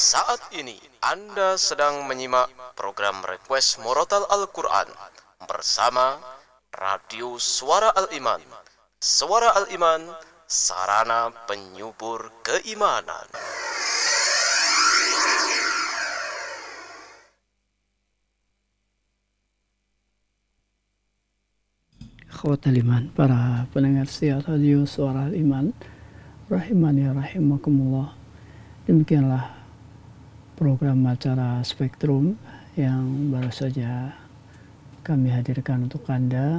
Saat ini Anda sedang menyimak program Request Murotal Al-Quran bersama Radio Suara Al-Iman. Suara Al-Iman, sarana penyubur keimanan. Ikhwatal iman, para pendengar setia Radio Suara Al-Iman, rahimani rahimakumullah. Demikianlah program acara Spektrum yang baru saja kami hadirkan untuk Anda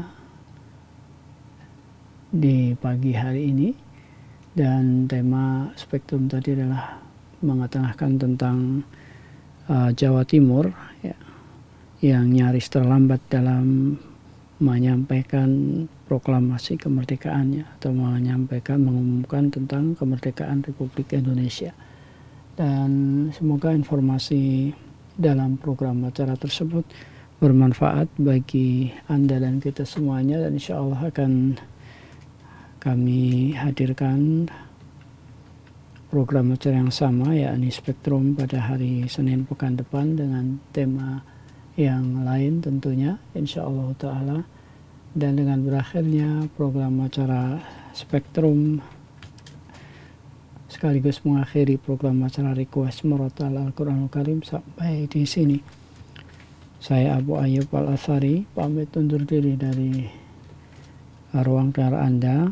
di pagi hari ini. Dan tema Spektrum tadi adalah mengetengahkan tentang Jawa Timur ya, yang nyaris terlambat dalam menyampaikan proklamasi kemerdekaannya atau mengumumkan tentang kemerdekaan Republik Indonesia. Dan semoga informasi dalam program acara tersebut bermanfaat bagi Anda dan kita semuanya, dan insya Allah akan kami hadirkan program acara yang sama, yakni Spektrum, pada hari Senin pekan depan dengan tema yang lain tentunya insya Allah ta'ala. Dan dengan berakhirnya program acara Spektrum sekaligus mengakhiri program acara Request Murotal Al-Quranul Karim sampai di sini. Saya Abu Ayyub Al-Athari pamit undur diri dari ruang dengar Anda.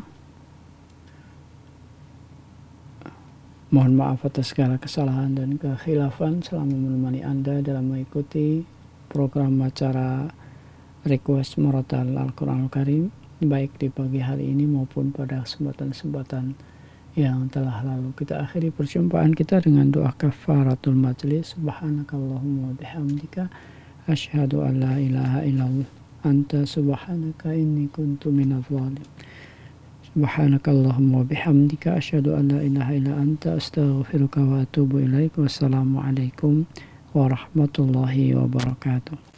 Mohon maaf atas segala kesalahan dan kekhilafan selama menemani Anda dalam mengikuti program acara Request Murotal Al-Quranul Karim, baik di pagi hari ini maupun pada kesempatan-kesempatan yang telah lalu. Kita akhiri perjumpaan kita dengan doa kafaratul majlis. Subhanakallahumma bihamdika asyhadu an la ilaha illallah anta subhanaka inni kuntu minadh dhalimin. Subhanakallahumma bihamdika asyhadu an la ilaha illa anta astaghfiruka wa atubu ilaik. Wassalamualaikum warahmatullahi wabarakatuh.